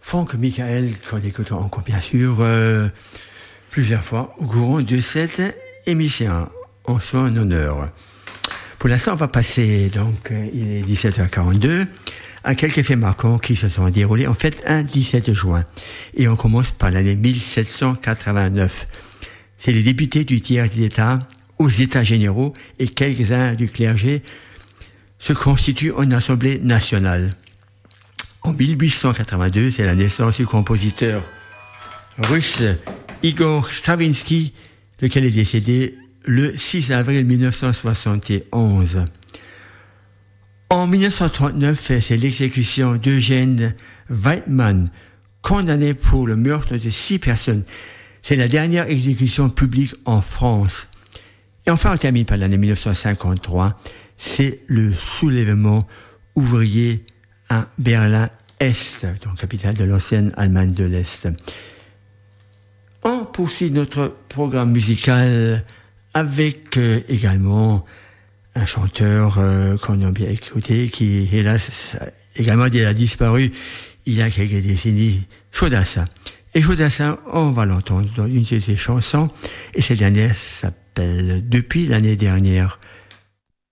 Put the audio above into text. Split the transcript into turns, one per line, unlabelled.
Franck Michael, qu'on écoute encore bien sûr plusieurs fois au courant de cette émission en son honneur. Pour l'instant, on va passer, donc il est 17h42, à quelques faits marquants qui se sont déroulés en fait un 17 juin. Et on commence par l'année 1789. C'est les députés du tiers d'État aux États généraux et quelques-uns du clergé se constituent en Assemblée nationale. En 1882, c'est la naissance du compositeur russe Igor Stravinsky, lequel est décédé le 6 avril 1971. En 1939, c'est l'exécution d'Eugène Weidmann, condamné pour le meurtre de 6 personnes. C'est la dernière exécution publique en France. Et enfin, on termine par l'année 1953. C'est le soulèvement ouvrier à Berlin-Est, donc capitale de l'ancienne Allemagne de l'Est. On poursuit notre programme musical avec également un chanteur qu'on a bien écouté, qui hélas également a disparu il y a quelques décennies, Chaudassin. Et Chaudassin, on va l'entendre dans une de ses chansons, et cette dernière s'appelle « Depuis l'année dernière ».